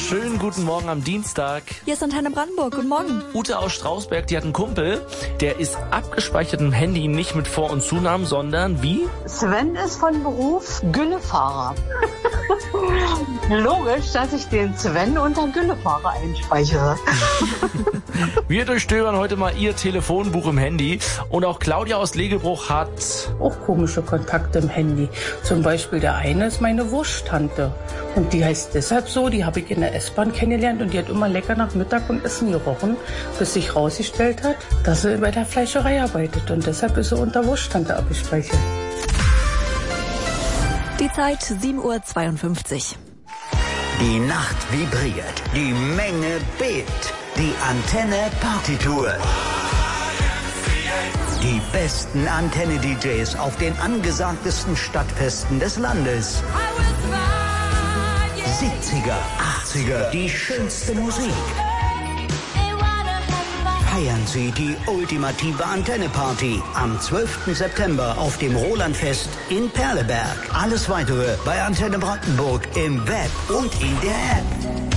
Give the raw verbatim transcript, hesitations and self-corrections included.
Schönen guten Morgen am Dienstag. Hier ist Antenne Brandenburg. Guten Morgen. Ute aus Strausberg, die hat einen Kumpel, der ist abgespeichert im Handy nicht mit Vor- und Zunamen, sondern wie? Sven ist von Beruf Güllefahrer. Logisch, dass ich den Sven unter Güllefahrer einspeichere. Wir durchstöbern heute mal ihr Telefonbuch im Handy. Und auch Claudia aus Legebruch hat... auch komische Kontakte im Handy. Zum Beispiel der eine ist meine Wurschtante. Und die heißt deshalb so, die habe ich in der S-Bahn kennengelernt und die hat immer lecker nach Mittag und Essen gerochen, bis sich rausgestellt hat, dass sie bei der Fleischerei arbeitet. Und deshalb ist sie unter Wurschtante abgespeichert. Die Zeit sieben Uhr zweiundfünfzig. Die Nacht vibriert, die Menge bebt, die Antenne Partytour. Die besten Antenne-D Js auf den angesagtesten Stadtfesten des Landes. siebziger, achtziger, die schönste Musik. Feiern Sie die ultimative Antenne-Party am zwölften September auf dem Rolandfest in Perleberg. Alles Weitere bei Antenne Brandenburg im Web und in der App.